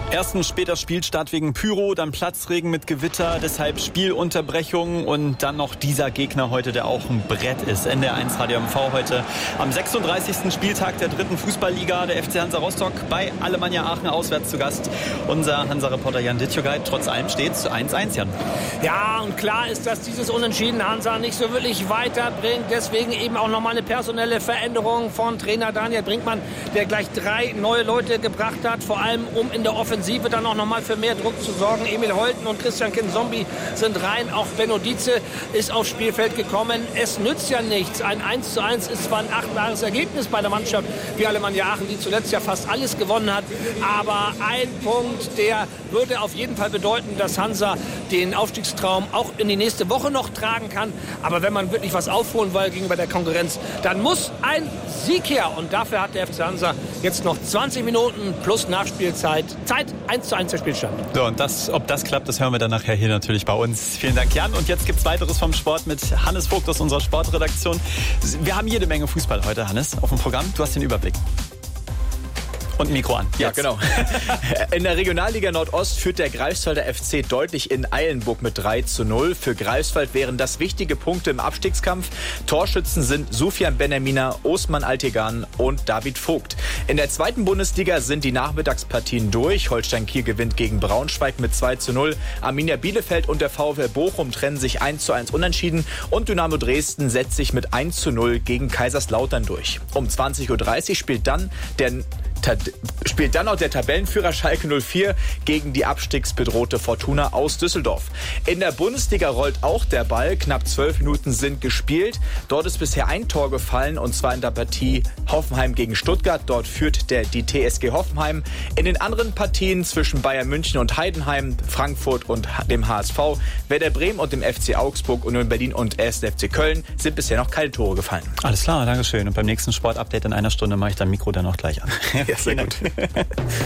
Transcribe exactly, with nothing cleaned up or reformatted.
Erstens später Spielstart wegen Pyro, dann Platzregen mit Gewitter, deshalb Spielunterbrechung und dann noch dieser Gegner heute, der auch ein Brett ist. N D R eins Radio M V heute am sechsunddreißigsten Spieltag der dritten Fußballliga. Der F C Hansa Rostock bei Alemannia Aachen auswärts zu Gast. Unser Hansa-Reporter Jan Dittjogait. Trotz allem steht es zu eins eins, Jan. Ja, und klar ist, dass dieses Unentschieden Hansa nicht so wirklich weiterbringt. Deswegen eben auch nochmal eine personelle Veränderung von Trainer Daniel Brinkmann, der gleich drei neue Leute gebracht hat, vor allem um in der Offensive dann auch noch mal für mehr Druck zu sorgen. Emil Holten und Christian Kinzombie sind rein. Auch Benno Dietze ist aufs Spielfeld gekommen. Es nützt ja nichts. Ein eins zu eins ist zwar ein achtbares Ergebnis bei der Mannschaft wie Alemannia Aachen, die zuletzt ja fast alles gewonnen hat. Aber ein Punkt, der würde auf jeden Fall bedeuten, dass Hansa den Aufstiegstraum auch in die nächste Woche noch tragen kann. Aber wenn man wirklich was aufholen will gegenüber der Konkurrenz, dann muss ein Sieg her. Und dafür hat der F C Hansa jetzt noch zwanzig Minuten plus Nachspielzeit. Zeit eins zu eins der Spielstand. So, und das, ob das klappt, das hören wir dann nachher hier natürlich bei uns. Vielen Dank, Jan. Und jetzt gibt's weiteres vom Sport mit Hannes Vogt aus unserer Sportredaktion. Wir haben jede Menge Fußball heute, Hannes, auf dem Programm. Du hast den Überblick. Und Mikro an. Jetzt. Ja, genau. In der Regionalliga Nordost führt der Greifswalder F C deutlich in Eilenburg mit drei zu null. Für Greifswald wären das wichtige Punkte im Abstiegskampf. Torschützen sind Sufjan Benjamina, Osman Altegan und David Vogt. In der zweiten Bundesliga sind die Nachmittagspartien durch. Holstein Kiel gewinnt gegen Braunschweig mit zwei zu null. Arminia Bielefeld und der VfL Bochum trennen sich eins zu eins unentschieden. Und Dynamo Dresden setzt sich mit eins zu null gegen Kaiserslautern durch. Um zwanzig Uhr dreißig spielt dann der spielt dann auch der Tabellenführer Schalke null vier gegen die abstiegsbedrohte Fortuna aus Düsseldorf. In der Bundesliga rollt auch der Ball. Knapp zwölf Minuten sind gespielt. Dort ist bisher ein Tor gefallen, und zwar in der Partie Hoffenheim gegen Stuttgart. Dort führt der, die T S G Hoffenheim. In den anderen Partien zwischen Bayern München und Heidenheim, Frankfurt und dem H S V, Werder Bremen und dem F C Augsburg, Union Berlin und erster F C Köln sind bisher noch keine Tore gefallen. Alles klar, Dankeschön. Und beim nächsten Sportupdate in einer Stunde mache ich dein Mikro dann auch gleich an. Ja, sehr gut.